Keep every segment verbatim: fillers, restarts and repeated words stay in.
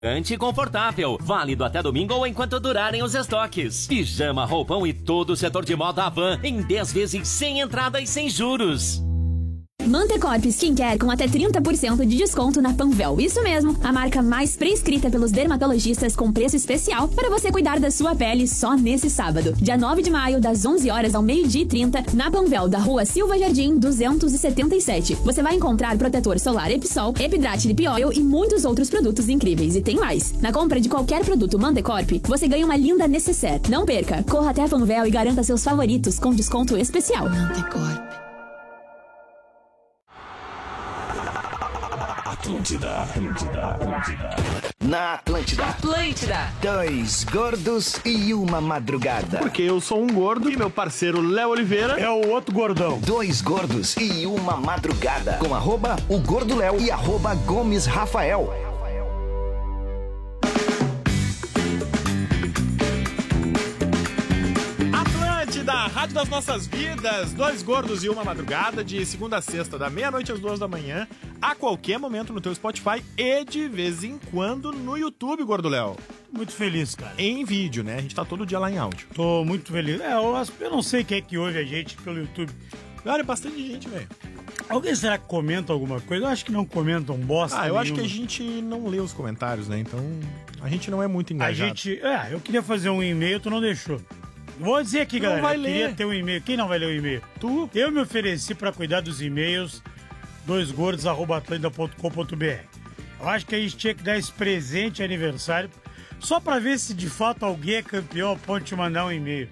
Confortável, válido até domingo ou enquanto durarem os estoques. Pijama, roupão e todo o setor de moda Havan em dez vezes sem entrada e sem juros. Mantecorp Skincare com até trinta por cento de desconto na Panvel. Isso mesmo, a marca mais prescrita pelos dermatologistas com preço especial para você cuidar da sua pele só nesse sábado. Dia nove de maio, das onze horas ao meio-dia e trinta, na Panvel, da rua Silva Jardim duzentos e setenta e sete. Você vai encontrar protetor solar Episol, Epidrate Lip Oil e muitos outros produtos incríveis. E tem mais. Na compra de qualquer produto Mantecorp, você ganha uma linda necessaire. Não perca, corra até a Panvel e garanta seus favoritos com desconto especial. Mantecorp. Atlântida, Atlântida, Atlântida. Na Atlântida. Atlântida. Dois gordos e uma madrugada. Porque eu sou um gordo e meu parceiro Léo Oliveira é o outro gordão. Dois gordos e uma madrugada. Com arroba o Gordo Léo e arroba Gomes Rafael. Da Rádio das Nossas Vidas, dois gordos e uma madrugada, de segunda a sexta, da meia-noite às duas da manhã, a qualquer momento no teu Spotify e de vez em quando no YouTube, Gordo Léo. Muito feliz, cara. Em vídeo, né? A gente tá todo dia lá em áudio. Tô muito feliz. É, eu, eu não sei quem é que ouve a gente pelo YouTube. Olha, bastante gente, velho. Alguém será que comenta alguma coisa? Eu acho que não comentam bosta Ah, eu nenhuma. acho que a gente não lê os comentários, né? Então, a gente não é muito engajado. A gente... É, eu queria fazer um e-mail, tu não deixou. Vou dizer aqui, galera, não vai eu ler. queria ter um e-mail. Quem não vai ler o e-mail? Tu. Eu me ofereci pra cuidar dos e-mails doisgordos arroba atlântida ponto com ponto b r. Eu acho que a gente tinha que dar esse presente de aniversário só pra ver se de fato alguém é campeão, pode te mandar um e-mail.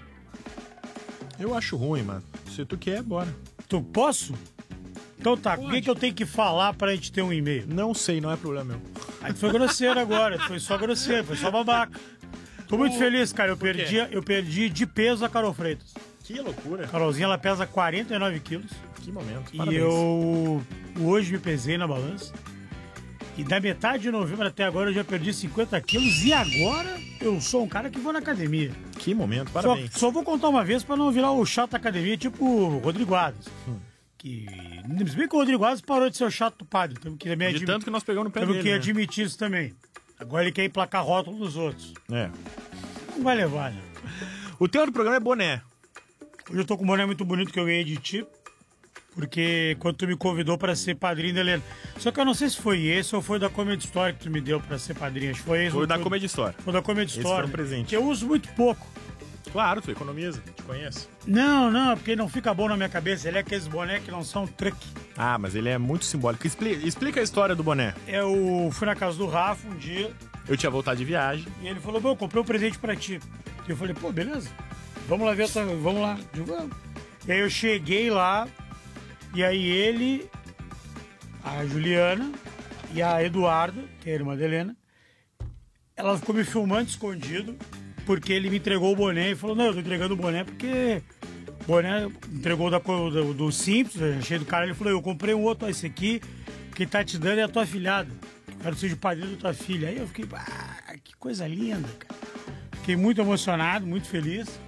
Eu acho ruim, mano. Se tu quer, bora. Tu posso? Então tá, o que, que eu tenho que falar pra gente ter um e-mail? Não sei, não é problema meu. Aí tu foi grosseiro agora, tu foi só grosseiro, foi só babaca. Tô muito o... feliz, cara. Eu perdi, eu perdi de peso a Carol Freitas. Que loucura. Carolzinha, ela pesa quarenta e nove quilos. Que momento. Parabéns. E eu hoje me pesei na balança. E da metade de novembro até agora eu já perdi cinquenta quilos. E agora eu sou um cara que vou na academia. Que momento, parabéns. Só, só vou contar uma vez pra não virar o chato da academia, tipo o Rodrigo Adams. Hum. Que. Se bem que o Rodrigo Adams parou de ser o chato do padre. Temos que também de admi... tanto que nós pegamos no pé Temos dele, que né? admitir isso também. Agora ele quer emplacar rótulo dos outros. É. Não vai levar, né? O tema do programa é boné. Hoje eu tô com um boné muito bonito que eu ganhei de ti. Porque quando tu me convidou pra ser padrinho da Helena. Só que eu não sei se foi esse ou foi da Comedy Story que tu me deu pra ser padrinho. Acho que foi esse. Foi da foi... Comedy Story. Foi da Comedy esse Story. Foi um presente. Que eu uso muito pouco. Claro, tu economiza, te conheço. Não, não, porque não fica bom na minha cabeça. Ele é aqueles boné que não são truck. Ah, mas ele é muito simbólico. Explica, explica a história do boné. Eu fui na casa do Rafa um dia. Eu tinha voltado de viagem. E ele falou, bom, eu comprei um presente pra ti. E eu falei, pô, beleza. Vamos lá ver essa... Vamos lá. Eu, vamos. E aí eu cheguei lá. E aí ele, a Juliana e a Eduarda, que é a irmã da Helena, ela ficou me filmando escondido. Porque ele me entregou o boné e falou, não, eu tô entregando o boné porque o boné entregou da, do, do Simples, achei do cara, ele falou, eu comprei um outro, esse aqui, que tá te dando é a tua filhada. Quero ser o padrinho da tua filha. Aí eu fiquei, ah, que coisa linda, cara. Fiquei muito emocionado, muito feliz.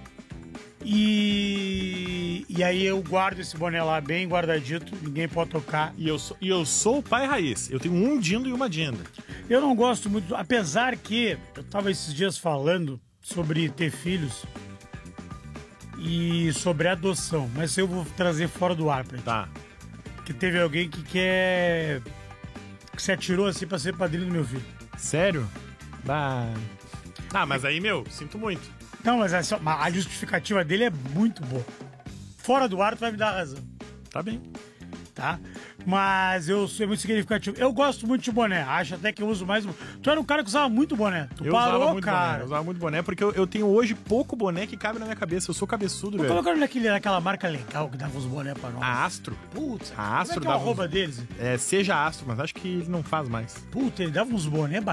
E, e aí eu guardo esse boné lá bem guardadito, ninguém pode tocar. E eu sou, e eu sou o pai raiz, eu tenho um dindo e uma dinda. Eu não gosto muito, apesar que eu tava esses dias falando sobre ter filhos e sobre adoção, mas eu vou trazer fora do ar pra gente. Tá. Que teve alguém que quer... que se atirou assim pra ser padrinho do meu filho. Sério? Bah. Ah, mas aí, meu, sinto muito. Não, mas essa, a justificativa dele é muito boa. Fora do ar tu vai me dar razão. Tá bem. Tá? Mas eu sou muito significativo. Eu gosto muito de boné. Acho até que eu uso mais. Tu era um cara que usava muito boné. Tu eu parou, usava muito cara. boné. Eu usava muito boné porque eu, eu tenho hoje pouco boné que cabe na minha cabeça. Eu sou cabeçudo, eu velho. Eu naquele, naquela marca legal que dava os boné pra nós. A Astro. Putz. A Astro como é que é a dava arroba uns... deles? É, seja Astro, mas acho que ele não faz mais. Puta, ele dava uns boné